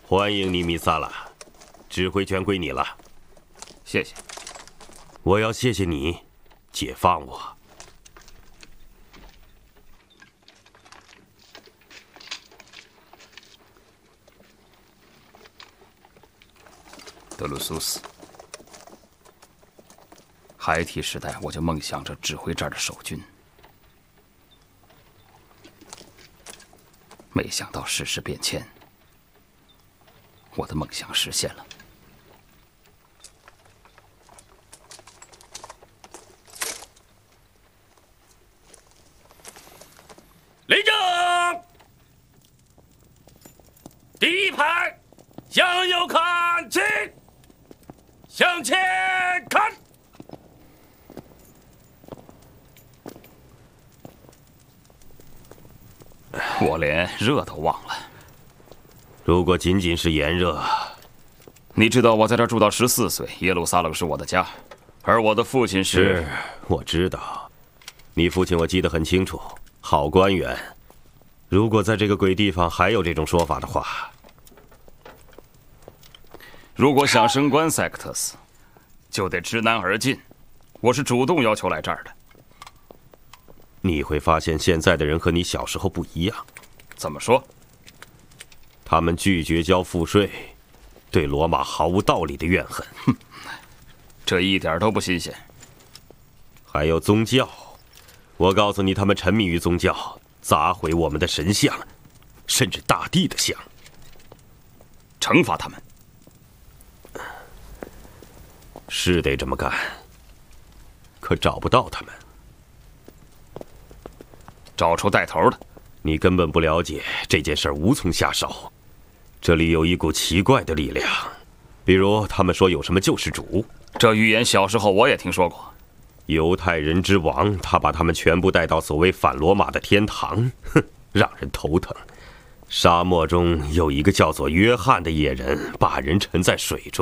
欢迎你，米萨拉，指挥权归你了。 谢谢。 我要谢谢你，解放我。 德鲁苏斯，孩提时代我就梦想着指挥这儿的守军，没想到世事变迁，我的梦想实现了。 立正，第一排向右看齐，向前看。 我连热都忘了。 如果仅仅是炎热， 你知道我在这儿住到14岁，耶路撒冷是我的家，而我的父亲是…… 我知道，你父亲我记得很清楚，好官员。如果在这个鬼地方还有这种说法的话， 如果想升官，塞克特斯，就得知难而进。我是主动要求来这儿的。 你会发现现在的人和你小时候不一样。 怎么说？ 他们拒绝交赋税，对罗马毫无道理的怨恨。 哼，这一点都不新鲜。 还有宗教，我告诉你，他们沉迷于宗教，砸毁我们的神像，甚至大地的像。 惩罚他们。 是得这么干，可找不到他们。 找出带头的。 你根本不了解这件事，无从下手。这里有一股奇怪的力量，比如他们说有什么救世主， 这预言小时候我也听说过。 犹太人之王，他把他们全部带到所谓反罗马的天堂，哼，让人头疼。沙漠中有一个叫做约翰的野人，把人沉在水中。